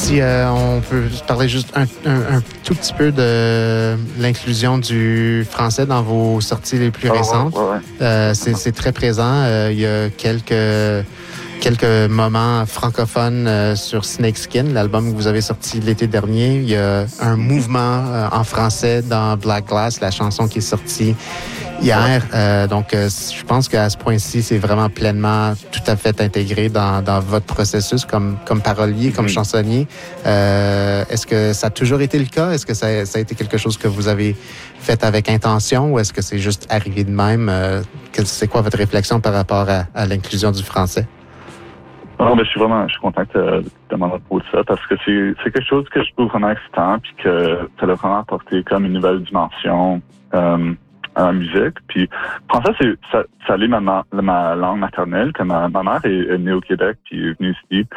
Si on peut parler juste un tout petit peu de l'inclusion du français dans vos sorties les plus récentes. Ouais. C'est très présent. Il y a quelques moments francophones sur Snakeskin, l'album que vous avez sorti l'été dernier. Il y a un mouvement en français dans Black Glass, la chanson qui est sortie hier. Donc, je pense qu'à ce point-ci, c'est vraiment pleinement tout à fait intégré dans votre processus comme parolier, comme chansonnier. Est-ce que ça a toujours été le cas? Est-ce que ça a été quelque chose que vous avez fait avec intention ou est-ce que c'est juste arrivé de même? C'est quoi votre réflexion par rapport à l'inclusion du français? Non, mais je suis content que tu demandes à propos de ça parce que c'est quelque chose que je trouve vraiment excitant puis que ça l'a vraiment apporté comme une nouvelle dimension à la musique. Puis français, ça allait ma langue maternelle, que ma mère est née au Québec puis est venue ici.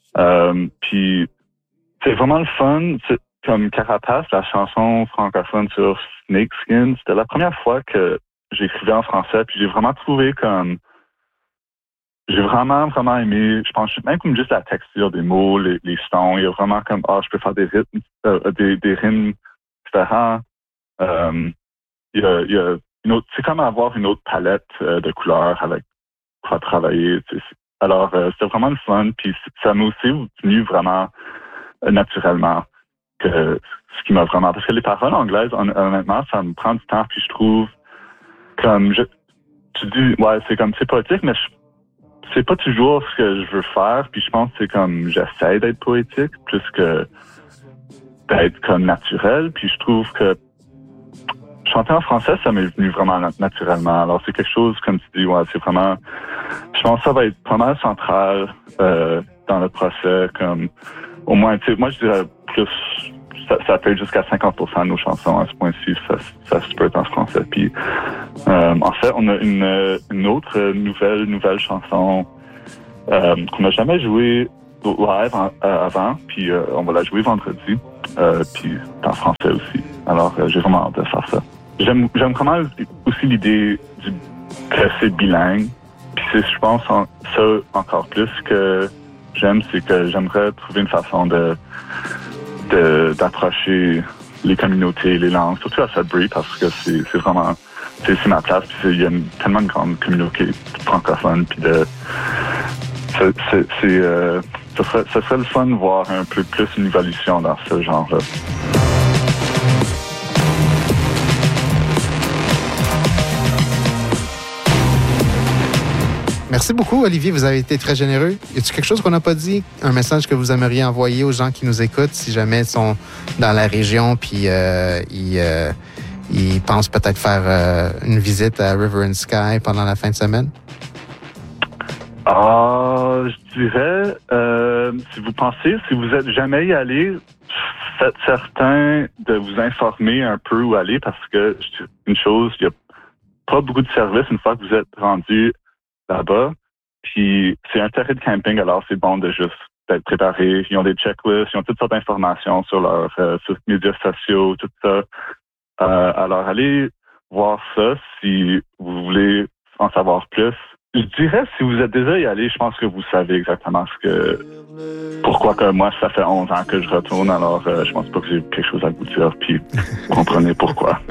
Puis c'est vraiment le fun. C'est comme Carapace, la chanson francophone sur Snakeskin, c'était la première fois que j'écrivais en français puis j'ai vraiment trouvé comme j'ai vraiment aimé, je pense, même comme juste la texture des mots, les sons. Il y a vraiment comme, je peux faire des rythmes, des rimes différents. Il y a une autre, c'est comme avoir une autre palette de couleurs avec quoi travailler. Alors, c'était vraiment le fun. Puis ça m'a aussi venu vraiment naturellement que ce qui m'a vraiment, parce que les paroles anglaises, honnêtement, ça me prend du temps. Puis je trouve comme, tu dis, c'est poétique, mais c'est pas toujours ce que je veux faire, puis je pense que c'est comme j'essaie d'être poétique plus que d'être comme naturel, puis je trouve que chanter en français, ça m'est venu vraiment naturellement. Alors c'est quelque chose, comme tu dis, c'est vraiment, je pense que ça va être pas mal central dans le procès, comme au moins, tu sais, moi je dirais plus, ça peut être jusqu'à 50% de nos chansons à ce point-ci, ça se peut être en français. Puis en fait, on a une autre nouvelle chanson qu'on n'a jamais jouée live avant, puis on va la jouer vendredi, puis en français aussi. Alors j'ai vraiment hâte de faire ça. J'aime vraiment aussi l'idée que c'est bilingue, puis c'est, je pense, ça encore plus que j'aime, c'est que j'aimerais trouver une façon d'approcher les communautés, les langues, surtout à Sudbury, parce que c'est vraiment, c'est ma place, puis il y a tellement une grande communauté francophone, puis ça serait le fun de voir un peu plus une évolution dans ce genre-là. Merci beaucoup, Olivier. Vous avez été très généreux. Y a-t-il quelque chose qu'on n'a pas dit? Un message que vous aimeriez envoyer aux gens qui nous écoutent si jamais ils sont dans la région puis ils pensent peut-être faire une visite à River and Sky pendant la fin de semaine? Je dirais, si vous êtes jamais y allé, faites certain de vous informer un peu où aller parce que, une chose, il n'y a pas beaucoup de services une fois que vous êtes rendu là-bas. Puis c'est un terrain de camping, alors c'est bon de juste d'être préparé. Ils ont des checklists, ils ont toutes sortes d'informations sur leurs médias sociaux, tout ça. Alors allez voir ça si vous voulez en savoir plus. Je dirais, si vous êtes déjà y allé, je pense que vous savez exactement pourquoi que moi, ça fait 11 ans que je retourne, alors je pense pas que j'ai quelque chose à vous dire, puis comprenez pourquoi.